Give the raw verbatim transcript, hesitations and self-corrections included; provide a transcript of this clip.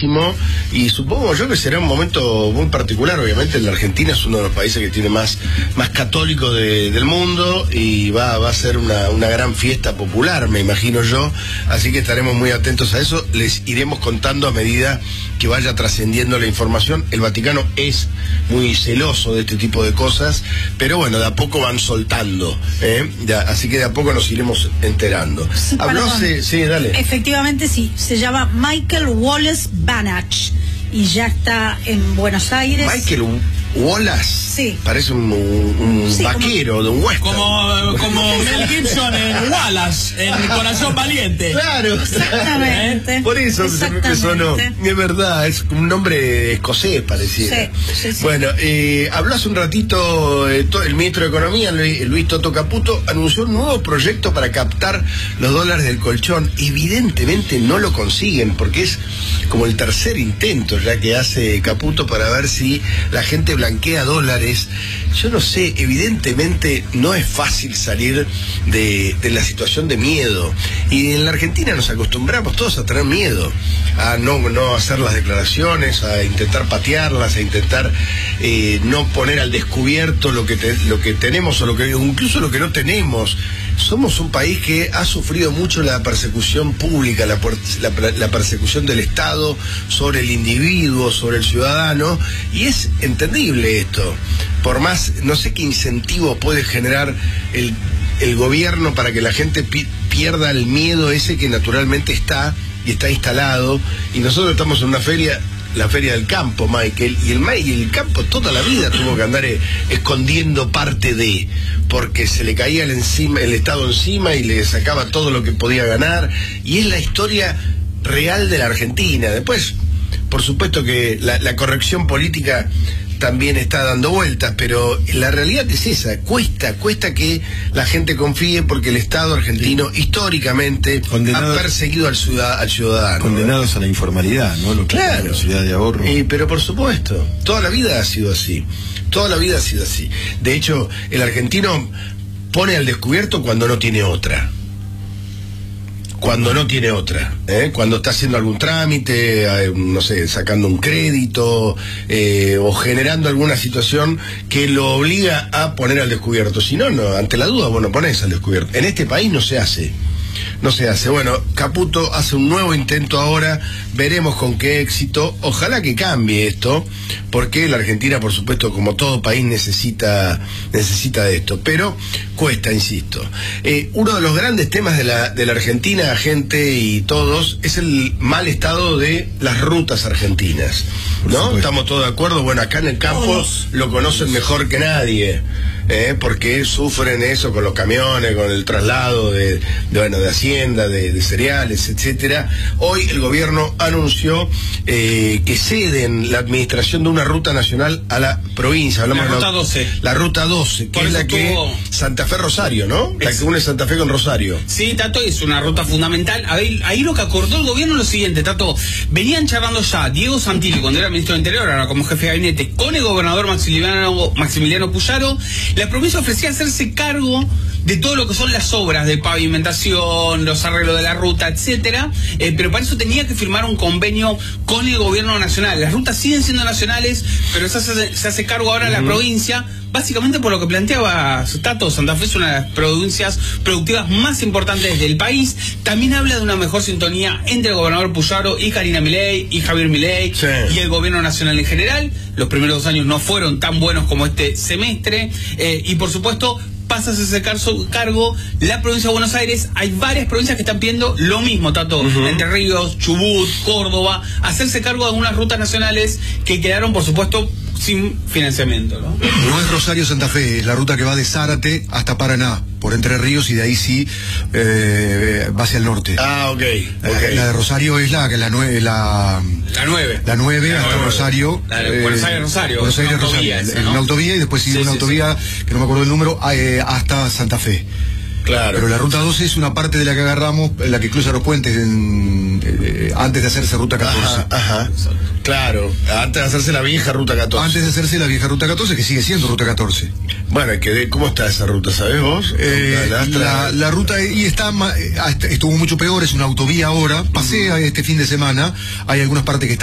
muchísimo y supongo yo que será un momento muy particular. Obviamente la Argentina es uno de los países que tiene más, más católico de, del mundo y va, va a ser una, una gran fiesta popular, me imagino yo, así que estaremos muy atentos a eso, les iremos contando a medida que vaya trascendiendo la información. El Vaticano es muy celoso de este tipo de cosas, pero bueno, de a poco van soltando, ¿eh? Ya, así que de a poco nos iremos enterando. Sí, Habló, sí, sí, dale. Efectivamente, sí, se llama Michael Wallace Banach y ya está en Buenos Aires. Michael Wallace. Sí. Parece un, un sí, vaquero como, de un western. Como, como Mel Gibson en Wallace, en Corazón Valiente. Claro. Exactamente. ¿Eh? Por eso me sonó. Es verdad, es un nombre escocés, pareciera. Sí, sí, sí. Bueno, eh, habló hace un ratito eh, el ministro de Economía, Luis, Luis Toto Caputo, anunció un nuevo proyecto para captar los dólares del colchón. Evidentemente no lo consiguen, porque es como el tercer intento ya que hace Caputo para ver si la gente blanquea dólares. Yo no sé, evidentemente no es fácil salir de, de la situación de miedo. Y en la Argentina nos acostumbramos todos a tener miedo, a no, no hacer las declaraciones, a intentar patearlas, a intentar eh, no poner al descubierto lo que, te, lo que tenemos o lo que incluso lo que no tenemos. Somos un país que ha sufrido mucho la persecución pública, la, la, la persecución del Estado sobre el individuo, sobre el ciudadano, y es entendible esto. Por más, no sé qué incentivo puede generar el, el gobierno para que la gente pi pierda el miedo ese que naturalmente está y está instalado, y nosotros estamos en una feria, la feria del campo, Michael, y el, y el campo toda la vida tuvo que andar eh, escondiendo parte de, porque se le caía el, encima, el Estado encima y le sacaba todo lo que podía ganar, y es la historia real de la Argentina. Después, por supuesto que la, la corrección política también está dando vueltas, pero la realidad es esa, cuesta, cuesta que la gente confíe porque el Estado argentino sí. históricamente Condenado, ha perseguido al, ciudad, al ciudadano. Condenados a la informalidad, ¿no? Lo que claro. es la posibilidad de ahorro. Eh, pero por supuesto, toda la vida ha sido así, toda la vida ha sido así. De hecho, el argentino pone al descubierto cuando no tiene otra. Cuando no tiene otra, ¿eh? Cuando está haciendo algún trámite, eh, no sé, sacando un crédito eh, o generando alguna situación que lo obliga a poner al descubierto. Si no, no, ante la duda, bueno, pones al descubierto. En este país no se hace. No se hace. Bueno, Caputo hace un nuevo intento ahora, veremos con qué éxito. Ojalá que cambie esto, porque la Argentina, por supuesto, como todo país, necesita necesita de esto. Pero cuesta, insisto. Eh, uno de los grandes temas de la, de la Argentina, gente y todos, es el mal estado de las rutas argentinas, ¿no? ¿Estamos todos de acuerdo? Bueno, acá en el campo todos lo conocen mejor que nadie. Eh, porque sufren eso con los camiones, con el traslado de, de bueno, de hacienda, de, de cereales, etcétera. Hoy el gobierno anunció eh, que ceden la administración de una ruta nacional a la provincia. Hablamos la ruta de la, doce. La ruta doce, que Por es la que tuvo... Santa Fe Rosario, ¿no? La es... que une Santa Fe con Rosario. Sí, Tato, es una ruta fundamental. Ahí, ahí lo que acordó el gobierno es lo siguiente, Tato. Venían charlando ya Diego Santilli, cuando era ministro del Interior, ahora como jefe de gabinete, con el gobernador Maximiliano, Maximiliano Puyaro. La provincia ofrecía hacerse cargo de todo lo que son las obras de pavimentación, los arreglos de la ruta, etcétera, eh, pero para eso tenía que firmar un convenio con el gobierno nacional. Las rutas siguen siendo nacionales, pero se hace, se hace cargo ahora uh-huh. la provincia, básicamente por lo que planteaba Tato. Santa Fe es una de las provincias productivas más importantes del país. También habla de una mejor sintonía entre el gobernador Puyaro y Karina Milei y Javier Milei sí. y el gobierno nacional en general. Los primeros dos años no fueron tan buenos como este semestre, eh, y por supuesto pasas ese cargo la provincia de Buenos Aires. Hay varias provincias que están pidiendo lo mismo, Tato. Uh-huh. Entre Ríos, Chubut, Córdoba, hacerse cargo de algunas rutas nacionales que quedaron, por supuesto, sin financiamiento, ¿no? No es Rosario Santa Fe, es la ruta que va de Zárate hasta Paraná, por Entre Ríos, y de ahí sí eh, va hacia el norte. Ah, ok. okay. La, la de Rosario es la que la nueve, la la nueve, la nueve la hasta nueve. Rosario. La de eh, Buenos Aires Rosario. Buenos Aires Rosario. Esa, ¿no? Una autovía y después sigue sí, una sí, autovía sí. que no me acuerdo el número eh, hasta Santa Fe. Claro. Pero la ruta doce es una parte de la que agarramos, la que cruza los puentes en, eh, antes de hacerse ruta catorce. Ajá, ajá. Claro, antes de hacerse la vieja ruta catorce. Antes de hacerse la vieja ruta catorce, que sigue siendo ruta catorce. Bueno, que ¿cómo está esa ruta, sabes vos? Eh, la, la, la ruta y está estuvo mucho peor, es una autovía ahora. Pasé uh-huh. este fin de semana, hay algunas partes que están